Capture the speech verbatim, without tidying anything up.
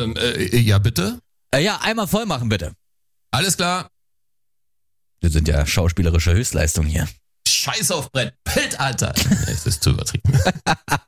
Ähm, äh, ja, bitte? Äh, ja, einmal voll machen, bitte. Alles klar. Wir sind ja schauspielerische Höchstleistung hier. Scheiß auf Brett. Pitt, Alter. Das ist zu übertrieben.